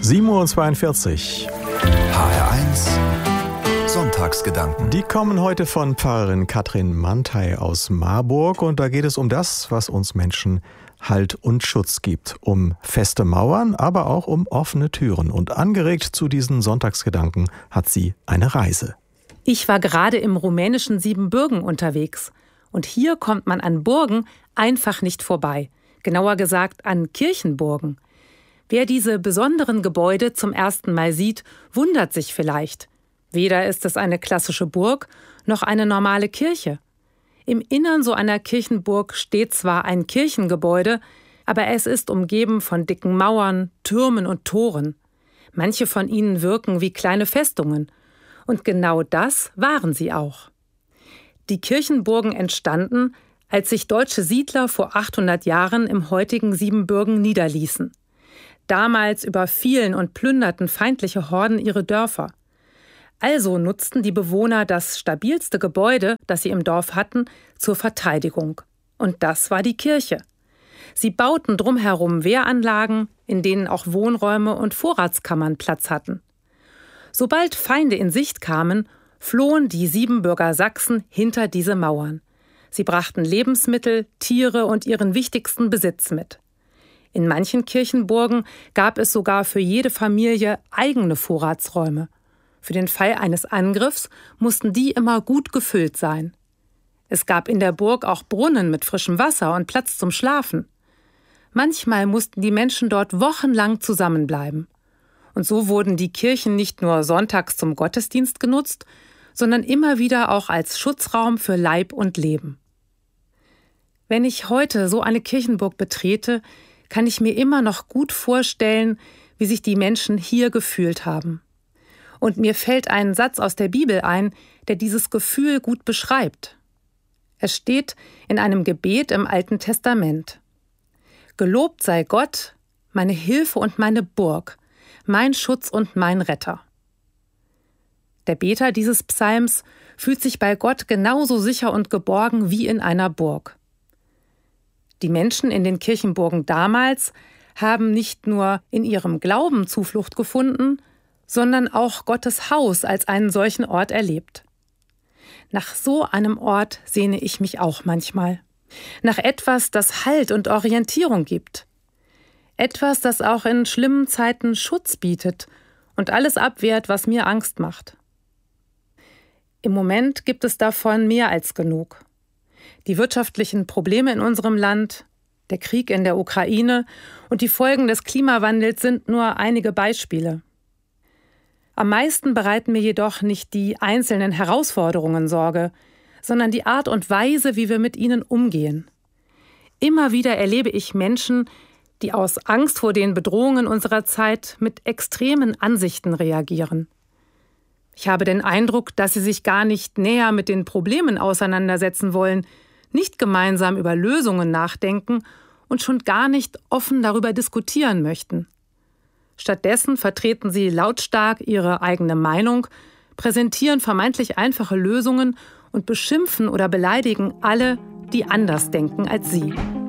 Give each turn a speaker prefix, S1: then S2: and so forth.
S1: 7:42 Uhr.
S2: HR1 Sonntagsgedanken.
S1: Die kommen heute von Pfarrerin Katrin Mantei aus Marburg und da geht es um das, was uns Menschen Halt und Schutz gibt. Um feste Mauern, aber auch um offene Türen. Und angeregt zu diesen Sonntagsgedanken hat sie eine Reise.
S3: Ich war gerade im rumänischen Siebenbürgen unterwegs. Und hier kommt man an Burgen einfach nicht vorbei. Genauer gesagt an Kirchenburgen. Wer diese besonderen Gebäude zum ersten Mal sieht, wundert sich vielleicht. Weder ist es eine klassische Burg, noch eine normale Kirche. Im Innern so einer Kirchenburg steht zwar ein Kirchengebäude, aber es ist umgeben von dicken Mauern, Türmen und Toren. Manche von ihnen wirken wie kleine Festungen. Und genau das waren sie auch. Die Kirchenburgen entstanden, als sich deutsche Siedler vor 800 Jahren im heutigen Siebenbürgen niederließen. Damals überfielen und plünderten feindliche Horden ihre Dörfer. Also nutzten die Bewohner das stabilste Gebäude, das sie im Dorf hatten, zur Verteidigung. Und das war die Kirche. Sie bauten drumherum Wehranlagen, in denen auch Wohnräume und Vorratskammern Platz hatten. Sobald Feinde in Sicht kamen, flohen die Siebenbürger Sachsen hinter diese Mauern. Sie brachten Lebensmittel, Tiere und ihren wichtigsten Besitz mit. In manchen Kirchenburgen gab es sogar für jede Familie eigene Vorratsräume. Für den Fall eines Angriffs mussten die immer gut gefüllt sein. Es gab in der Burg auch Brunnen mit frischem Wasser und Platz zum Schlafen. Manchmal mussten die Menschen dort wochenlang zusammenbleiben. Und so wurden die Kirchen nicht nur sonntags zum Gottesdienst genutzt, sondern immer wieder auch als Schutzraum für Leib und Leben. Wenn ich heute so eine Kirchenburg betrete, kann ich mir immer noch gut vorstellen, wie sich die Menschen hier gefühlt haben. Und mir fällt ein Satz aus der Bibel ein, der dieses Gefühl gut beschreibt. Es steht in einem Gebet im Alten Testament. Gelobt sei Gott, meine Hilfe und meine Burg, mein Schutz und mein Retter. Der Beter dieses Psalms fühlt sich bei Gott genauso sicher und geborgen wie in einer Burg. Die Menschen in den Kirchenburgen damals haben nicht nur in ihrem Glauben Zuflucht gefunden, sondern auch Gottes Haus als einen solchen Ort erlebt. Nach so einem Ort sehne ich mich auch manchmal. Nach etwas, das Halt und Orientierung gibt. Etwas, das auch in schlimmen Zeiten Schutz bietet und alles abwehrt, was mir Angst macht. Im Moment gibt es davon mehr als genug. Die wirtschaftlichen Probleme in unserem Land, der Krieg in der Ukraine und die Folgen des Klimawandels sind nur einige Beispiele. Am meisten bereiten mir jedoch nicht die einzelnen Herausforderungen Sorge, sondern die Art und Weise, wie wir mit ihnen umgehen. Immer wieder erlebe ich Menschen, die aus Angst vor den Bedrohungen unserer Zeit mit extremen Ansichten reagieren. Ich habe den Eindruck, dass sie sich gar nicht näher mit den Problemen auseinandersetzen wollen, nicht gemeinsam über Lösungen nachdenken und schon gar nicht offen darüber diskutieren möchten. Stattdessen vertreten sie lautstark ihre eigene Meinung, präsentieren vermeintlich einfache Lösungen und beschimpfen oder beleidigen alle, die anders denken als sie.